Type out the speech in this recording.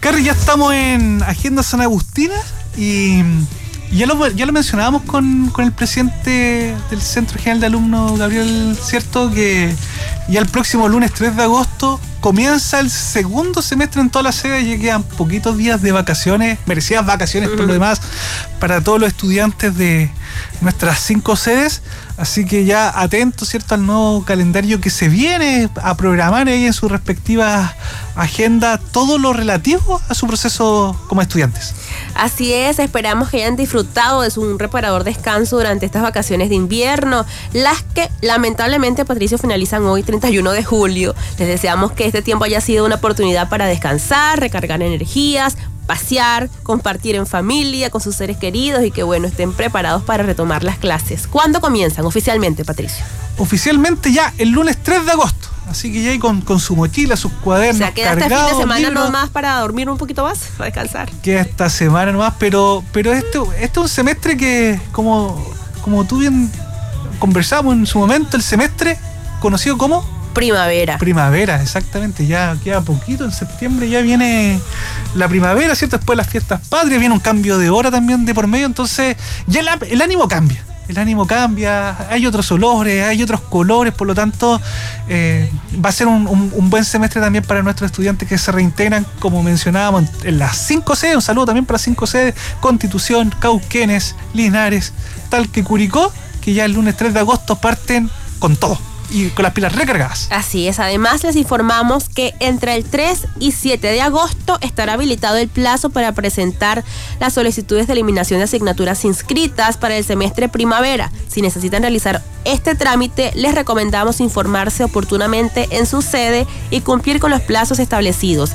Carrie, ya estamos en Agenda San Agustina y ya lo mencionábamos con el presidente del Centro General de Alumnos, Gabriel, ¿cierto? Que ya el próximo lunes 3 de agosto comienza el segundo semestre en toda la sede. Ya quedan poquitos días de vacaciones, merecidas vacaciones por lo demás, para todos los estudiantes de nuestras 5 sedes. Así que ya atentos, ¿cierto?, al nuevo calendario que se viene a programar ahí en sus respectivas agendas, todo lo relativo a su proceso como estudiantes. Así es, esperamos que hayan disfrutado de un reparador descanso durante estas vacaciones de invierno, las que lamentablemente, Patricio, finalizan hoy 31 de julio. Les deseamos que este tiempo haya sido una oportunidad para descansar, recargar energías, pasear, compartir en familia con sus seres queridos y que bueno, estén preparados para retomar las clases. ¿Cuándo comienzan oficialmente, Patricio? Oficialmente ya el lunes 3 de agosto. Así que ya ahí con su mochila, sus cuadernos, o sea, queda cargados, este fin de semana libros, nomás para dormir un poquito más, para descansar. Queda esta semana nomás, pero este es un semestre que, como tú bien conversamos en su momento, el semestre conocido como Primavera. Primavera, exactamente. Ya queda poquito, en septiembre ya viene la primavera, ¿cierto? Después las fiestas patrias, viene un cambio de hora también de por medio, entonces ya el ánimo cambia. El ánimo cambia, hay otros olores, hay otros colores, por lo tanto va a ser un buen semestre también para nuestros estudiantes que se reintegran, como mencionábamos, en las 5 sedes. Un saludo también para las 5 sedes: Constitución, Cauquenes, Linares, Talca y Curicó, que ya el lunes 3 de agosto parten con todo y con las pilas recargadas. Así es, además les informamos que entre el 3 y 7 de agosto estará habilitado el plazo para presentar las solicitudes de eliminación de asignaturas inscritas para el semestre primavera. Si necesitan realizar este trámite, les recomendamos informarse oportunamente en su sede y cumplir con los plazos establecidos.